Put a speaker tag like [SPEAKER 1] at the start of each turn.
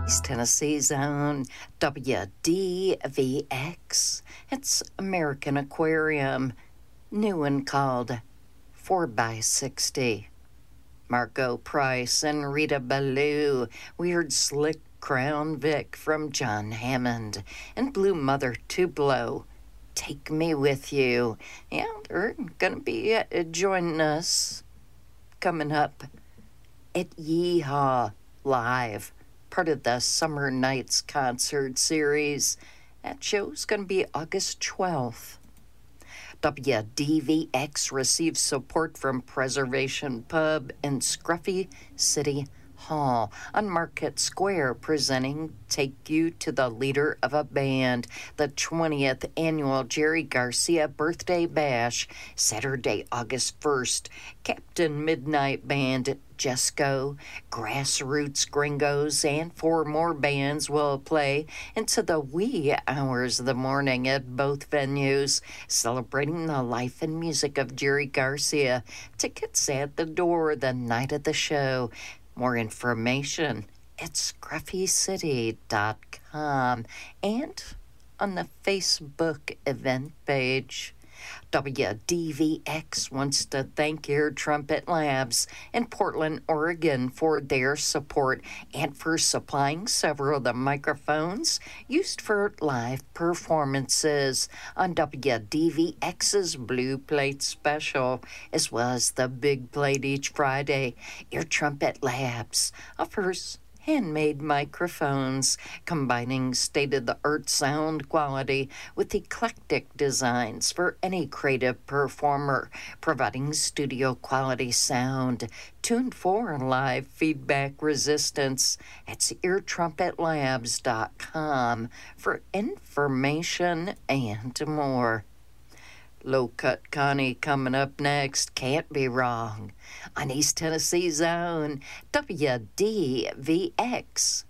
[SPEAKER 1] East Tennessee's own WDVX. It's American Aquarium, new and called 4x60. Margot Price and Rita Ballou, Weird Slick Crown Vic from John Hammond, and Blue Mother Tupelo, Take Me With You. Yeah, they're going to be joining us coming up at Yeehaw Live, part of the Summer Nights concert series. That show's going to be August 12th. WDVX receives support from Preservation Pub in Scruffy City Hall on Market Square, presenting Take You to the Leader of a Band, the 20th annual Jerry Garcia Birthday Bash, Saturday, August 1st. Captain Midnight Band, Jesco, Grassroots Gringos, and 4 more bands will play into the wee hours of the morning at both venues, celebrating the life and music of Jerry Garcia. Tickets at the door the night of the show. More information at scruffycity.com and on the Facebook event page. WDVX wants to thank Air Trumpet Labs in Portland, Oregon for their support and for supplying several of the microphones used for live performances on WDVX's Blue Plate Special, as well as the Big Plate each Friday. Air Trumpet Labs offers handmade microphones, combining state-of-the-art sound quality with eclectic designs for any creative performer, providing studio-quality sound tuned for live feedback resistance. It's eartrumpetLabs.com for information and more. Low Cut Connie coming up next. Can't be wrong on East Tennessee's own WDVX.